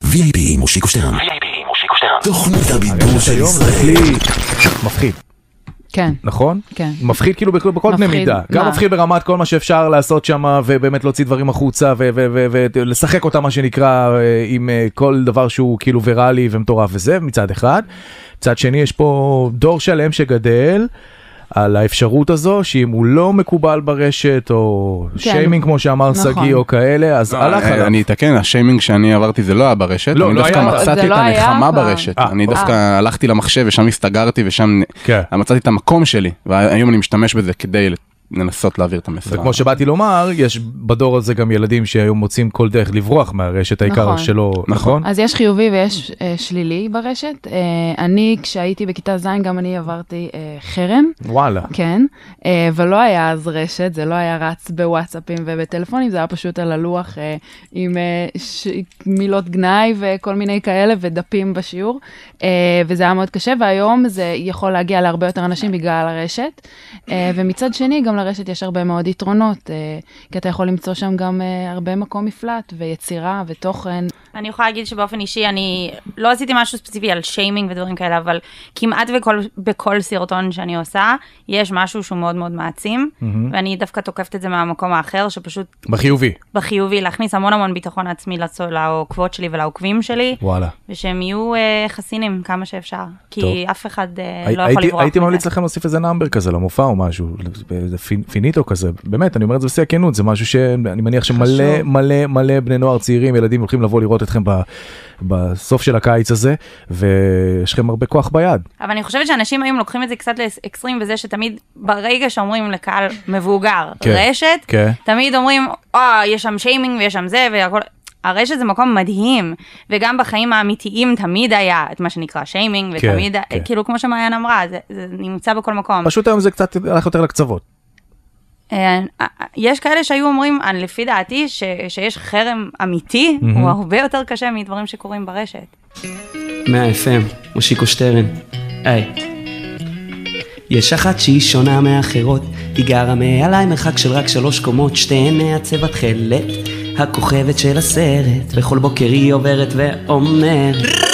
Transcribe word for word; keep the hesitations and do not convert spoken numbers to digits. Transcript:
וי איי פי עם מושיקו שטרן. וי איי פי עם מושיקו שטרן. תוכנית הבידור של ישראל. מפחיד. כן. נכון? כן. מפחיד כאילו בכל, בכל קנה מידה. גם מפחיד ברמת כל מה שאפשר לעשות שם, ובאמת להוציא דברים החוצה, ולשחק אותה מה שנקרא, עם כל דבר שהוא כאילו ויראלי ומטורף וזה, מצד אחד. מצד שני, יש פה דור שלם שגדל, על האפשרות הזו, שאם הוא לא מקובל ברשת, או שיימינג כמו שאמר סגי, או כאלה, אז הלך עליו. אני אתקן, השיימינג שאני עברתי זה לא היה ברשת, אני דווקא מצאתי את הנחמה ברשת. אני דווקא הלכתי למחשב ושם הסתגרתי, ושם מצאתי את המקום שלי, והיום אני משתמש בזה כדי לנסות להעביר את המסר. וכמו שבאתי לומר, יש בדור הזה גם ילדים שהיום מוצאים כל דרך לברוח מהרשת, העיקר שלו, נכון? אז יש חיובי ויש שלילי ברשת. אני, כשהייתי בכיתה זין, גם אני עברתי חרם. וואלה. כן, ולא היה אז רשת, זה לא היה רץ בוואטסאפים ובטלפונים, זה היה פשוט על הלוח עם מילות גנאי וכל מיני כאלה ודפים בשיעור, וזה היה מאוד קשה, והיום זה יכול להגיע להרבה יותר אנשים בגלל הרשת, ומצד שני גם לרשת יש הרבה מאוד יתרונות, כי אתה יכול למצוא שם גם הרבה מקום מפלט ויצירה ותוכן. אני יכולה להגיד שבאופן אישי אני לא עשיתי משהו ספציפי על שיימינג ודברים כאלה, אבל כמעט בכל, בכל סרטון שאני עושה, יש משהו שהוא מאוד מאוד מעצים, mm-hmm. ואני דווקא תוקפת את זה מהמקום האחר, שפשוט... בחיובי. בחיובי, להכניס המון המון ביטחון עצמי לעוקבות שלי ולעוקבים שלי, וואלה. ושהם יהיו uh, חסינים כמה שאפשר, כי טוב. אף אחד uh, הי, לא יכול לברוח. הייתי ממליץ לכם להוסיף איזה נאמבר כזה למופע או משהו, איזה פיניטו כזה, באמת, אני אומר את זה בשיא הכנות, זה משהו שאני מניח שמלא מלא מלא בני נוער צעירים, ילדים הולכים לבוא לראות אתכם ב, בסוף של הקיץ הזה, ויש לכם הרבה כוח ביד. אבל אני חושבת שאנשים היום לוקחים את זה קצת לאקסטרים, וזה שתמיד ברגע שאומרים לקהל מבוגר, כן, רשת, כן. תמיד אומרים, אה, יש שם שיימינג ויש שם זה, והכל... הרשת זה מקום מדהים, וגם בחיים האמיתיים תמיד היה את מה שנקרא שיימינג, ותמיד, כן, כן. כאילו כמו שמעיין אמרה, זה, זה נמצא בכל מקום. פשוט היום זה קצת הלך יותר לקצוות. יש כאלה שהיו אומרים, לפי דעתי, ש, שיש חרם אמיתי, mm-hmm. הוא הרבה יותר קשה מדברים שקורים ברשת. מאה אף אם, מושיקו שטרן. היי. יש אחת שהיא שונה מאחרות, היא גרה מעליי מרחק של רק שלוש קומות, שתיהן מעצבת חלת, הכוכבת של הסרט, בכל בוקר היא עוברת ואומרת